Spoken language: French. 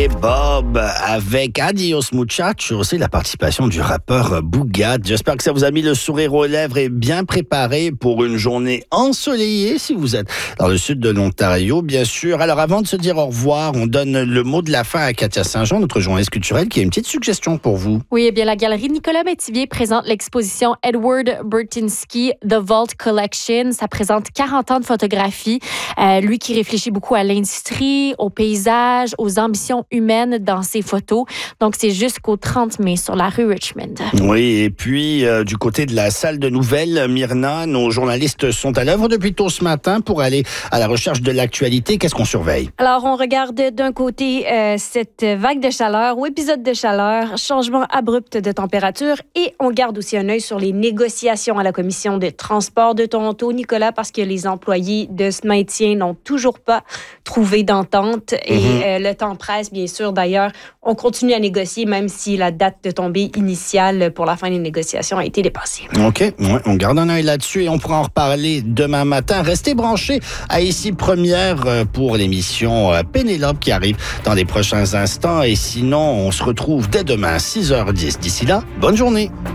et Bob avec Adios Muchacho, c'est la participation du rappeur Boogat. J'espère que ça vous a mis le sourire aux lèvres et bien préparé pour une journée ensoleillée si vous êtes dans le sud de l'Ontario, bien sûr. Alors avant de se dire au revoir, on donne le mot de la fin à Katia Saint-Jean, notre journaliste culturelle, qui a une petite suggestion pour vous. Oui, eh bien, la galerie Nicolas Métivier présente l'exposition Edward Burtynsky The Vault Collection. Ça présente 40 ans de photographie. Lui qui réfléchit beaucoup à l'industrie, au paysage, aux ambitions humaines dans ses photos. Donc, c'est jusqu'au 30 mai sur la rue Richmond. Oui, et puis du côté de la salle de nouvelles, Myrna, nos journalistes sont à l'œuvre depuis tôt ce matin pour aller à la recherche de l'actualité. Qu'est-ce qu'on surveille? Alors, on regarde d'un côté cette vague de chaleur ou épisode de chaleur, changement abrupt de température, et on garde aussi un œil sur les négociations à la Commission de transport de Toronto, Nicolas, parce que les employés de ce maintien n'ont toujours pas trouvé d'entente et le temps presse, bien sûr. D'ailleurs, on continue à négocier même si la date de tombée initiale pour la fin des négociations a été dépassée. OK, ouais, on garde un œil là-dessus et on pourra en reparler demain matin. Restez branchés à Ici Première pour l'émission Pénélope qui arrive dans les prochains instants. Et sinon, on se retrouve dès demain à 6h10. D'ici là, bonne journée.